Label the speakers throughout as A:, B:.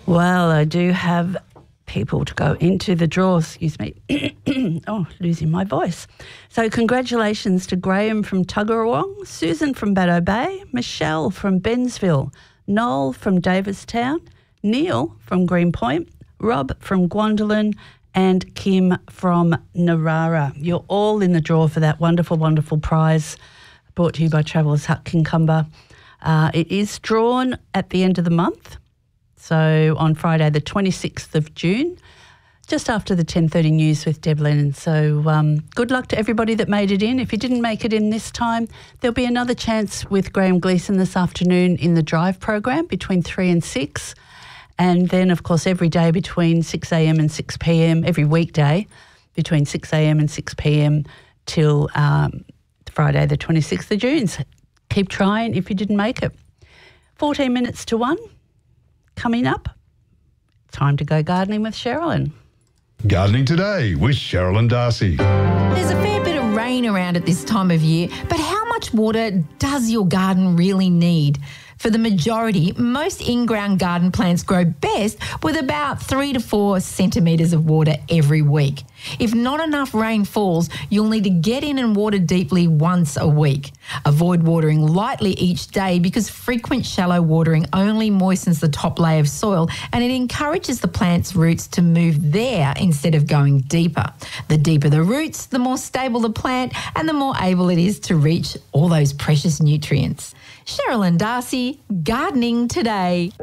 A: Well, I do have people to go into the draw, losing my voice. So congratulations to Graham from Tuggerawong, Susan from Baddo Bay, Michelle from Bensville, Noel from Davistown, Neil from Greenpoint, Rob from Gwendolyn and Kim from Narara. You're all in the draw for that wonderful, wonderful prize brought to you by Travellers Hut Kincumber. It is drawn at the end of the month. So on Friday, the 26th of June, just after the 10:30 news with Deb Lennon. So good luck to everybody that made it in. If you didn't make it in this time, there'll be another chance with Graham Gleeson this afternoon in the Drive program between 3 and 6. And then, of course, every day between 6 a.m. and 6 p.m, every weekday between 6 a.m. and 6 p.m. till Friday, the 26th of June. So keep trying if you didn't make it. 14 minutes to 1. Coming up, time to go gardening with Sherilyn.
B: Gardening Today with Sherilyn Darcy.
C: There's a fair bit of rain around at this time of year, but how much water does your garden really need? For the majority, most in-ground garden plants grow best with about 3 to 4 centimetres of water every week. If not enough rain falls, you'll need to get in and water deeply once a week. Avoid watering lightly each day because frequent shallow watering only moistens the top layer of soil and it encourages the plant's roots to move there instead of going deeper. The deeper the roots, the more stable the plant and the more able it is to reach all those precious nutrients. Sherilyn Darcy, Gardening Today.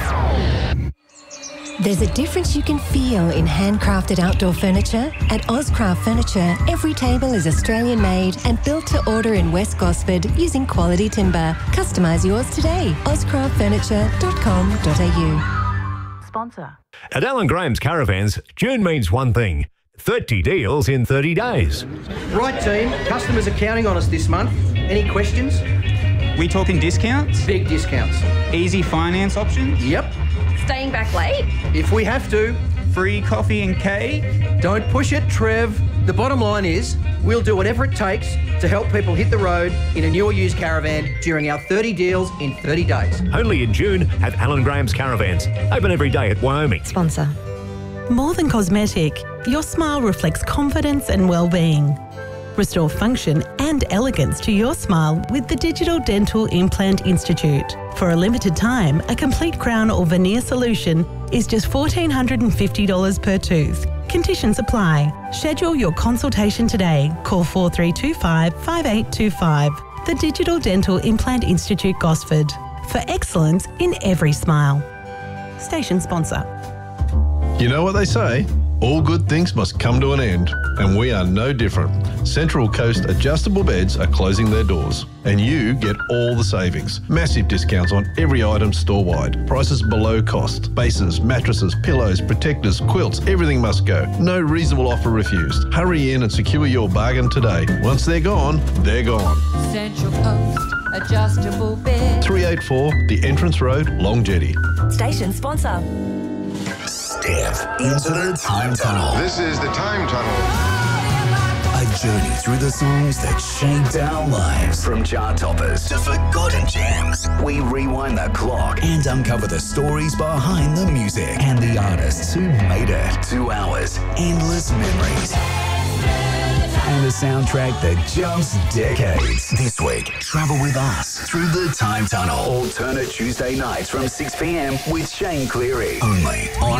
D: There's a difference you can feel in handcrafted outdoor furniture. At Ozcraft Furniture, every table is Australian-made and built to order in West Gosford using quality timber. Customise yours today. ozcraftfurniture.com.au.
A: Sponsor.
E: At Alan Graham's Caravans, June means one thing: 30 deals in 30 days.
F: Right, team. Customers are counting on us this month. Any questions?
G: We talking discounts?
F: Big discounts.
G: Easy finance options?
F: Yep.
H: Staying back late?
F: If we have to.
G: Free coffee and cake?
F: Don't push it, Trev. The bottom line is we'll do whatever it takes to help people hit the road in a new or used caravan during our 30 deals in 30 days.
E: Only in June at Alan Graham's Caravans. Open every day at Wyoming.
D: Sponsor.
I: More than cosmetic, your smile reflects confidence and well-being. Restore function and elegance to your smile with the Digital Dental Implant Institute. For a limited time, a complete crown or veneer solution is just $1,450 per tooth. Conditions apply. Schedule your consultation today. Call 4325 5825. The Digital Dental Implant Institute, Gosford. For excellence in every smile. Station sponsor.
J: You know what they say? All good things must come to an end, and we are no different. Central Coast Adjustable Beds are closing their doors, and you get all the savings. Massive discounts on every item store-wide. Prices below cost. Bases, mattresses, pillows, protectors, quilts, everything must go. No reasonable offer refused. Hurry in and secure your bargain today. Once they're gone, they're gone.
H: Central Coast Adjustable Bed.
J: 384 The Entrance Road, Long Jetty.
D: Station sponsor.
K: Step into the Time Tunnel.
B: This is the Time Tunnel.
K: A journey through the songs that shaped our lives. From chart toppers to forgotten gems, we rewind the clock and uncover the stories behind the music and the artists who made it. 2 hours, endless memories. And a soundtrack that jumps decades. This week, travel with us through the Time Tunnel. Alternate Tuesday nights from 6 p.m. with Shane Cleary. Only on